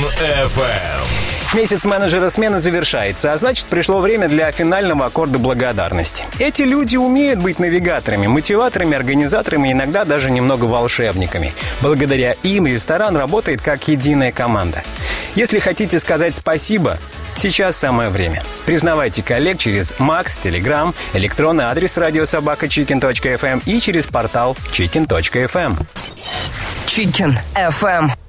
FM. Месяц менеджера смены завершается, а значит, пришло время для финального аккорда благодарности. Эти люди умеют быть навигаторами, мотиваторами, организаторами, иногда даже немного волшебниками. Благодаря им ресторан работает как единая команда. Если хотите сказать спасибо, сейчас самое время. Признавайте коллег через Макс, Telegram, электронный адрес radiosobaka.chicken.fm и через портал chicken.fm. Chicken FM.